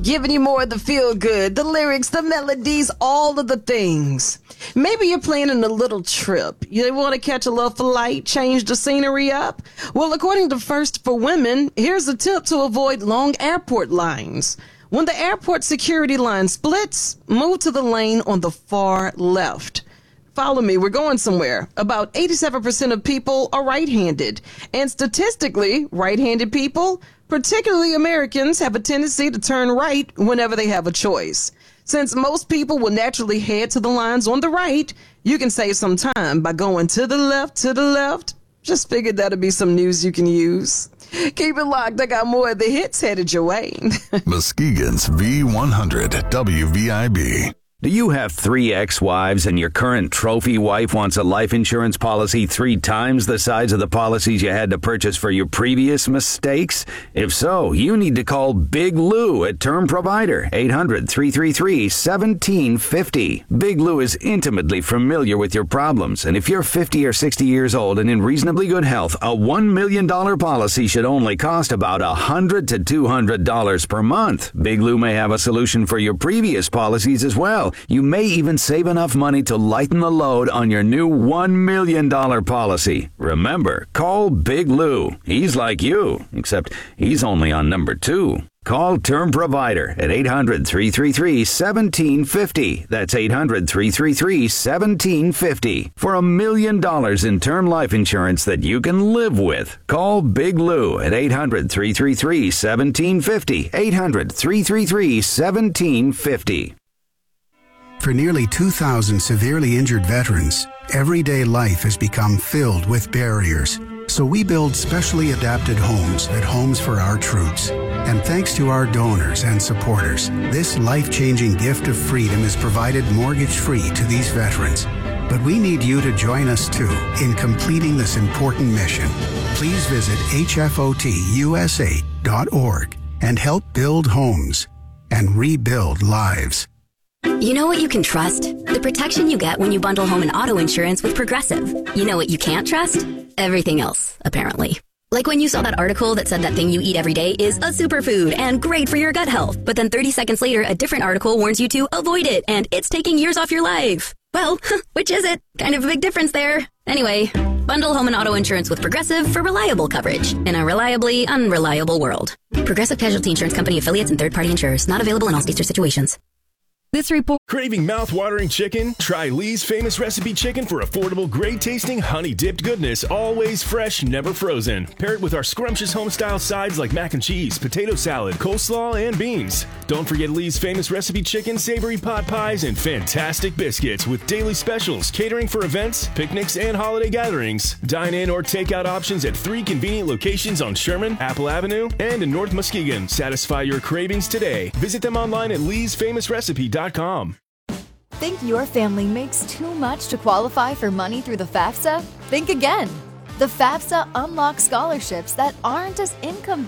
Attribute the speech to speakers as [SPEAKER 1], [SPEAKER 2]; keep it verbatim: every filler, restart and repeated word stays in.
[SPEAKER 1] giving you more of the feel good, the lyrics, the melodies, all of the things. Maybe you're planning a little trip. You want to catch a little flight, change the scenery up? Well, according to First for Women, here's a tip to avoid long airport lines. When the airport security line splits, move to the lane on the far left. Follow me, we're going somewhere. About eighty-seven percent of people are right-handed. And statistically, right-handed people, particularly Americans, have a tendency to turn right whenever they have a choice. Since most people will naturally head to the lines on the right, you can save some time by going to the left, to the left. Just figured that'd be some news you can use. Keep it locked. I got more of the hits headed your way.
[SPEAKER 2] Muskegon's V one hundred W V I B.
[SPEAKER 3] Do you have three ex-wives and your current trophy wife wants a life insurance policy three times the size of the policies you had to purchase for your previous mistakes? If so, you need to call Big Lou at Term Provider, eight hundred, three three three, one seven five zero. Big Lou is intimately familiar with your problems, and if you're fifty or sixty years old and in reasonably good health, a one million dollars policy should only cost about one hundred to two hundred dollars per month. Big Lou may have a solution for your previous policies as well. You may even save enough money to lighten the load on your new one million dollars policy. Remember, call Big Lou. He's like you, except he's only on number two. Call Term Provider at eight hundred, three three three, one seven five zero. That's eight hundred, three three three, one seven five zero. For a million dollars in term life insurance that you can live with. Call Big Lou at eight hundred, three three three, one seven five zero. eight hundred, three three three, one seven five zero.
[SPEAKER 4] For nearly two thousand severely injured veterans, everyday life has become filled with barriers. So we build specially adapted homes at Homes for Our Troops. And thanks to our donors and supporters, this life-changing gift of freedom is provided mortgage-free to these veterans. But we need you to join us, too, in completing this important mission. Please visit H F O T U S A dot org and help build homes and rebuild lives.
[SPEAKER 5] You know what you can trust? The protection you get when you bundle home and auto insurance with Progressive. You know what you can't trust? Everything else, apparently. Like when you saw that article that said that thing you eat every day is a superfood and great for your gut health. But then thirty seconds later, a different article warns you to avoid it and it's taking years off your life. Well, which is it? Kind of a big difference there. Anyway, bundle home and auto insurance with Progressive for reliable coverage in a reliably unreliable world. Progressive Casualty Insurance Company affiliates and third-party insurers. Not available in all states or situations.
[SPEAKER 6] This report.
[SPEAKER 7] Craving mouth-watering chicken? Try Lee's Famous Recipe Chicken for affordable, great-tasting, honey-dipped goodness, always fresh, never frozen. Pair it with our scrumptious home-style sides like mac and cheese, potato salad, coleslaw, and beans. Don't forget Lee's Famous Recipe Chicken, savory pot pies, and fantastic biscuits with daily specials, catering for events, picnics, and holiday gatherings. Dine-in or take-out options at three convenient locations on Sherman, Apple Avenue, and in North Muskegon. Satisfy your cravings today. Visit them online at lees famous recipe dot com.
[SPEAKER 8] Think your family makes too much to qualify for money through the FAFSA? Think again. The FAFSA unlocks scholarships that aren't as income